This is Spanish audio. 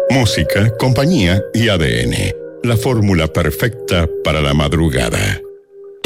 Música, compañía y ADN. La fórmula perfecta para la madrugada.